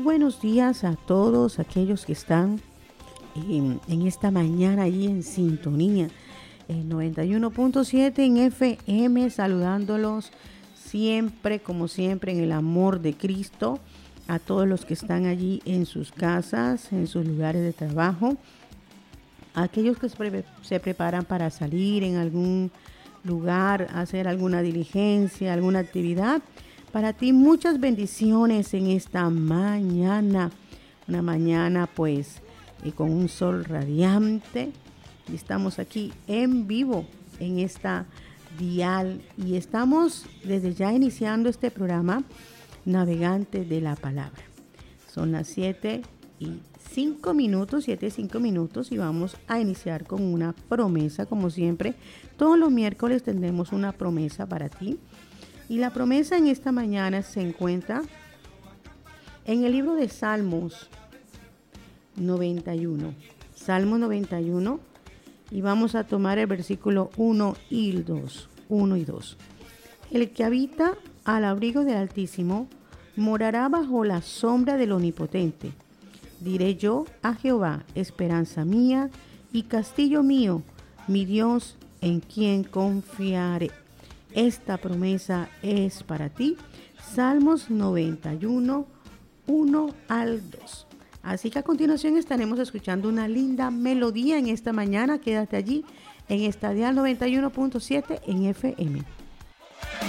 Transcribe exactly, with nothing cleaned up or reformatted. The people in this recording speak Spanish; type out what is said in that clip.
buenos días a todos aquellos que están en, en esta mañana ahí en sintonía. El noventa y uno punto siete en F M, saludándolos siempre, como siempre, en el amor de Cristo. A todos los que están allí en sus casas, en sus lugares de trabajo. A aquellos que se, pre- se preparan para salir en algún lugar, hacer alguna diligencia, alguna actividad. Para ti muchas bendiciones en esta mañana, una mañana pues eh, con un sol radiante. Y estamos aquí en vivo en esta dial y estamos desde ya iniciando este programa Navegante de la Palabra. Son las siete y cinco minutos, siete y cinco minutos y vamos a iniciar con una promesa como siempre. Todos los miércoles tendremos una promesa para ti. Y la promesa en esta mañana se encuentra en el libro de Salmos noventa y uno. Salmo noventa y uno. Y vamos a tomar el versículo uno y dos. uno y dos. El que habita al abrigo del Altísimo morará bajo la sombra del Omnipotente. Diré yo a Jehová, esperanza mía y castillo mío, mi Dios en quien confiaré. Esta promesa es para ti. Salmos noventa y uno, uno al dos. Así que a continuación estaremos escuchando una linda melodía en esta mañana. Quédate allí en esta dial noventa y uno punto siete en F M.